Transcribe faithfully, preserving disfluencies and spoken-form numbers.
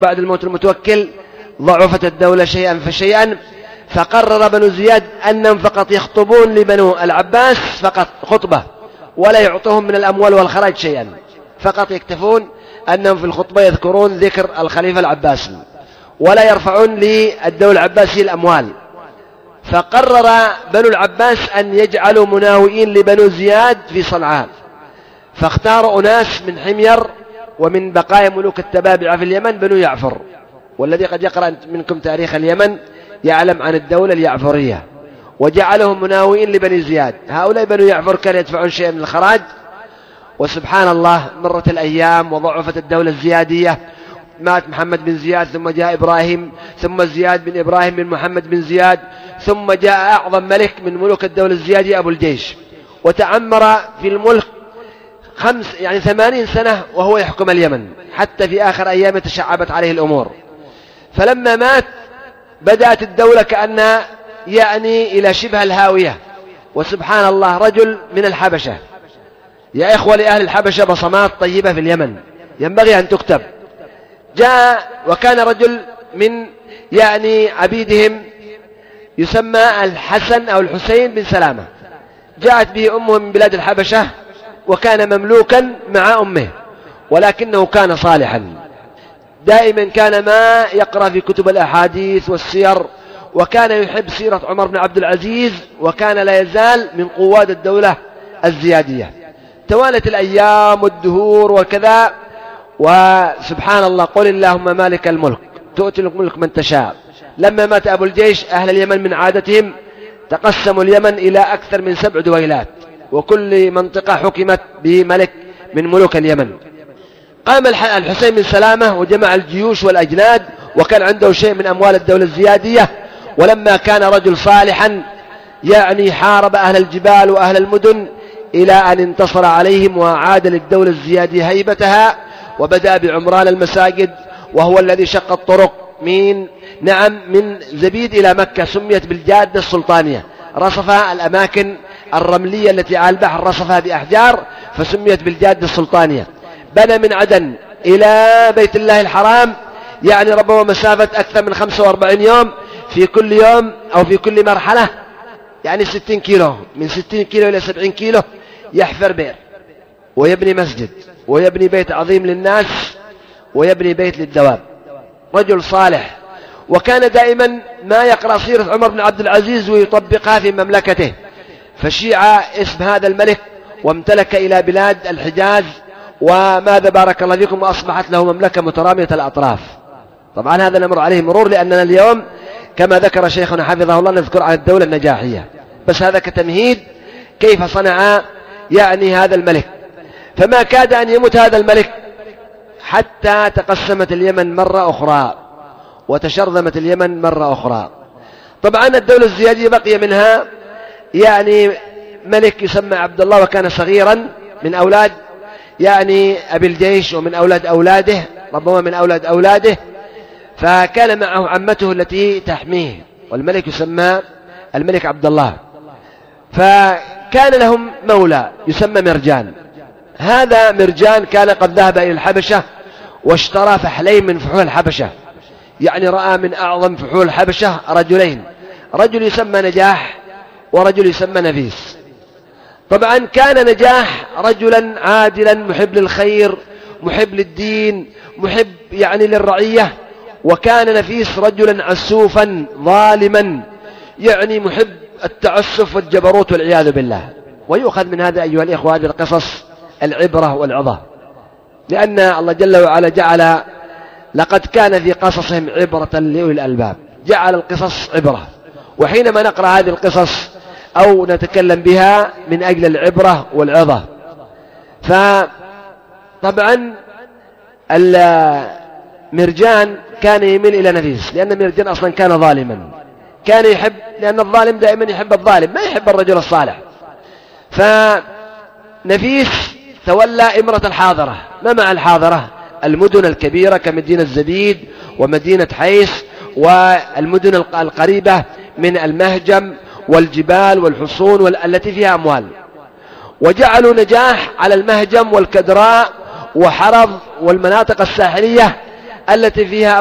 بعد الموت المتوكل ضعفت الدولة شيئا فشيئا، فقرر بنو زياد أنهم فقط يخطبون لبنو العباس فقط خطبة، ولا يعطوهم من الأموال والخراج شيئا، فقط يكتفون أنهم في الخطبة يذكرون ذكر الخليفة العباسي ولا يرفعون للدولة العباسية الأموال. فقرر بنو العباس أن يجعلوا مناوئين لبنو زياد في صنعاء، فاختاروا أناس من حمير ومن بقايا ملوك التبابعة في اليمن بنو يعفر، والذي قد يقرأ منكم تاريخ اليمن يعلم عن الدولة اليعفرية، وجعلهم مناوئين لبني زياد. هؤلاء بنو يعفر كانوا يدفعون شيئا من الخراج، وسبحان الله مرت الأيام وضعفت الدولة الزيادية، مات محمد بن زياد ثم جاء إبراهيم، ثم زياد بن إبراهيم بن محمد بن زياد، ثم جاء أعظم ملك من ملوك الدولة الزيادية أبو الجيش، وتعمر في الملك خمس يعني ثمانين سنة وهو يحكم اليمن، حتى في آخر أيام تشعبت عليه الأمور. فلما مات بدأت الدولة كأنها يعني إلى شبه الهاوية. وسبحان الله رجل من الحبشة، يا إخوة لأهل الحبشة بصمات طيبة في اليمن ينبغي أن تكتب، جاء وكان رجل من يعني عبيدهم يسمى الحسن أو الحسين بن سلامة، جاءت به أمه من بلاد الحبشة، وكان مملوكا مع أمه، ولكنه كان صالحا، دائما كان ما يقرأ في كتب الأحاديث والسير، وكان يحب سيرة عمر بن عبد العزيز، وكان لا يزال من قواد الدولة الزيادية. توالت الأيام والدهور وكذا، وسبحان الله قل اللهم مالك الملك تؤتي الملك من تشاء. لما مات أبو الجيش أهل اليمن من عادتهم تقسموا اليمن إلى أكثر من سبع دويلات، وكل منطقة حكمت بملك من ملوك اليمن. قام الحسين بن سلامة وجمع الجيوش والأجناد، وكان عنده شيء من أموال الدولة الزيادية، ولما كان رجل صالحا يعني حارب أهل الجبال وأهل المدن إلى أن انتصر عليهم وعاد للدولة الزيادية هيبتها، وبدأ بعمران المساجد، وهو الذي شق الطرق من نعم من زبيد إلى مكة، سميت بالجادة السلطانية، رصفها الأماكن الرملية التي على البحر رصفها بأحجار فسميت بالجادة السلطانية. بنى من عدن إلى بيت الله الحرام يعني ربما مسافة أكثر من خمسة وأربعين يوم، في كل يوم أو في كل مرحلة يعني ستين كيلو، من ستين كيلو إلى سبعين كيلو، يحفر بئر ويبني مسجد ويبني بيت عظيم للناس ويبني بيت للدواب. رجل صالح، وكان دائما ما يقرأ سيرة عمر بن عبد العزيز ويطبقها في مملكته، فشيع اسم هذا الملك وامتلك إلى بلاد الحجاز، وماذا بارك الله فيكم، وأصبحت له مملكة مترامية الأطراف. طبعا هذا نمر عليه مرور، لأننا اليوم كما ذكر شيخنا حفظه الله نذكر عن الدولة النجاحية، بس هذا كتمهيد كيف صنع يعني هذا الملك. فما كاد أن يموت هذا الملك حتى تقسمت اليمن مرة أخرى وتشرذمت اليمن مرة أخرى. طبعا الدولة الزيادية بقي منها يعني ملك يسمى عبد الله، وكان صغيرا من أولاد يعني أبي الجيش ومن أولاد أولاده، ربما من أولاد أولاده، فكان معه عمته التي تحميه، والملك يسمى الملك عبد الله. فكان لهم مولى يسمى مرجان، هذا مرجان كان قد ذهب إلى الحبشة واشترى فحلين من فحول الحبشة، يعني رأى من أعظم فحول الحبشة رجلين، رجل يسمى نجاح ورجل يسمى نفيس. طبعا كان نجاح رجلا عادلا محب للخير محب للدين محب يعني للرعية، وكان نفيس رجلا عسوفا ظالما يعني محب التعسف والجبروت والعياذ بالله. ويؤخذ من هذا أيها الإخوة هذه القصص العبرة والعظة، لأن الله جل وعلا جعل لقد كان في قصصهم عبرة لأولي الألباب، جعل القصص عبرة، وحينما نقرأ هذه القصص أو نتكلم بها من أجل العبرة والعظة. فطبعا المرجان كان يميل إلى نفيس، لأن مرجان أصلا كان ظالما، كان يحب، لأن الظالم دائما يحب الظالم ما يحب الرجل الصالح. فنفيس تولى إمرة الحاضرة. ما مع الحاضرة؟ المدن الكبيرة كمدينة زبيد ومدينة حيث والمدن القريبة من المهجم والجبال والحصون التي فيها أموال. وجعلوا نجاح على المهجم والكدراء وحرض والمناطق الساحلية التي فيها